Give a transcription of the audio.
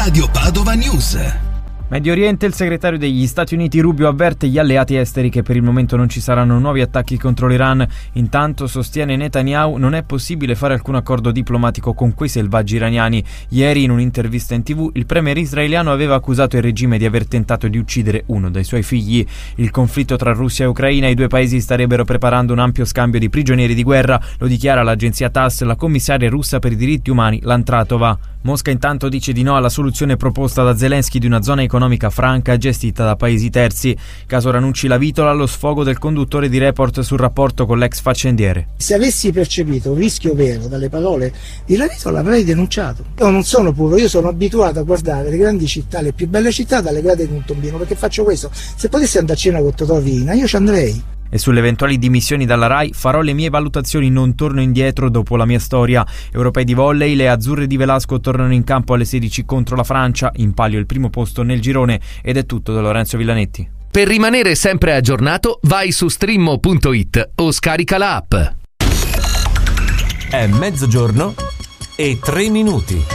Radio Padova News. Medio Oriente, il segretario degli Stati Uniti Rubio avverte gli alleati esteri che per il momento non ci saranno nuovi attacchi contro l'Iran. Intanto, sostiene Netanyahu, non è possibile fare alcun accordo diplomatico con quei selvaggi iraniani. Ieri, in un'intervista in TV, il premier israeliano aveva accusato il regime di aver tentato di uccidere uno dei suoi figli. Il conflitto tra Russia e Ucraina, i due paesi starebbero preparando un ampio scambio di prigionieri di guerra, lo dichiara l'agenzia TASS la commissaria russa per i diritti umani Lantratova. Mosca intanto dice di no alla soluzione proposta da Zelensky di una zona economica franca gestita da paesi terzi. Caso Ranucci la vitola, lo sfogo del conduttore di Report sul rapporto con l'ex faccendiere. Se avessi percepito un rischio vero dalle parole di La Vitola l'avrei denunciato. Io non sono puro, io sono abituato a guardare le grandi città, le più belle città dalle grate di un tombino, perché faccio questo. Se potessi andare a cena con Totò Riina, io ci andrei. E sulle eventuali dimissioni dalla Rai farò le mie valutazioni, non torno indietro dopo la mia storia. Europei di volley, le azzurre di Velasco tornano in campo alle 16 contro la Francia, in palio il primo posto nel girone. Ed è tutto da Lorenzo Villanetti. Per rimanere sempre aggiornato vai su streammo.it o scarica la app. È mezzogiorno e 3 minuti.